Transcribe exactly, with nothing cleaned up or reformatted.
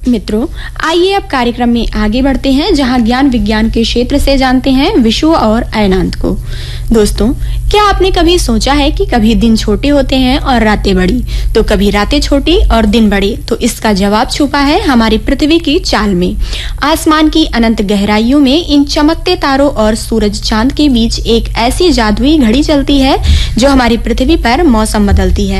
मित्रों, आइए अब कार्यक्रम में आगे बढ़ते हैं, जहां ज्ञान विज्ञान के क्षेत्र से जानते हैं विश्व और अयनांत को। दोस्तों, क्या आपने कभी सोचा है कि कभी दिन छोटे होते हैं और रातें बड़ी, तो कभी रातें छोटी और दिन बड़े? तो इसका जवाब छुपा है हमारी पृथ्वी की चाल में। आसमान की अनंत गहराइयों में इन चमकते तारों और सूरज चांद के बीच एक ऐसी जादुई घड़ी चलती है जो हमारी पृथ्वी पर मौसम बदलती है।